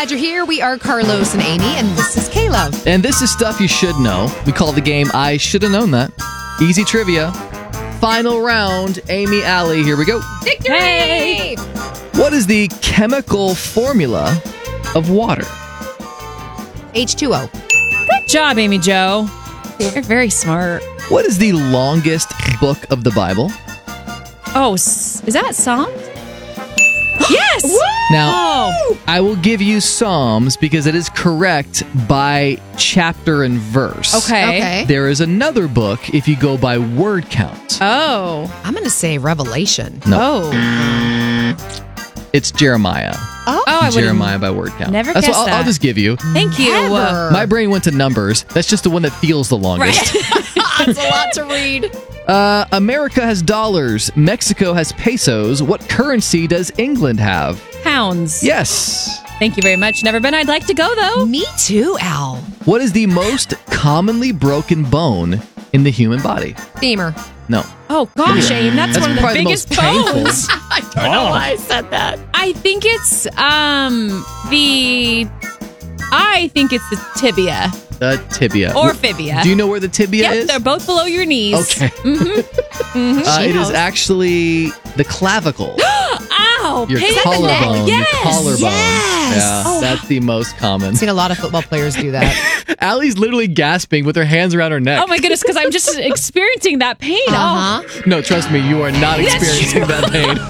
glad you're here. We are Carlos and Amy, and this is Caleb. And this is Stuff You Should Know. We call the game I Should Have Known That. Easy trivia. Final round. Amy, Allie, here we go. Victory! Hey! What is the chemical formula of water? H2O. Good job, Amy Jo. You're very smart. What is the longest book of the Bible? Oh, is that Psalms? Yes! Now, Oh. I will give you Psalms because it is correct by chapter and verse. Okay. There is another book if you go by word count. Oh. I'm going to say Revelation. No. Oh. It's Jeremiah. Oh, I would Jeremiah by word count. never That's what guessed I'll that. just give you. Thank you. Never. My brain went to numbers. That's just the one that feels the longest. Right. That's a lot to read. America has dollars. Mexico has pesos. What currency does England have? Pounds. Yes. Thank you very much. Never been. I'd like to go, though. Me too, Al. What is the most commonly broken bone in the human body? Femur. No. Oh, gosh, Aim. That's one of the probably biggest most painful. bones. I don't know why I said that. I think it's the tibia The tibia. or fibia. Do you know where the tibia Yep, is? they're both below your knees. Okay. It is actually the clavicle. Ow! Your pain in the neck. collarbone. Yes. Your collarbone. Yes. Yeah, Oh. that's the most common. I've seen a lot of football players do that. Allie's literally gasping with her hands around her neck. Oh my goodness, because I'm just experiencing that pain. Uh-huh. No, trust me, you are not That's experiencing true. that pain.